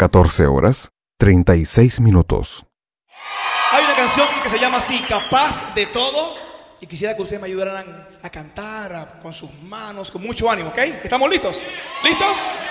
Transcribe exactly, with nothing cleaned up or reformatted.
catorce horas, treinta y seis minutos. Hay una canción que se llama así, Capaz de Todo, y quisiera que ustedes me ayudaran a cantar a, con sus manos, con mucho ánimo, ¿ok? ¿Estamos listos? ¿Listos?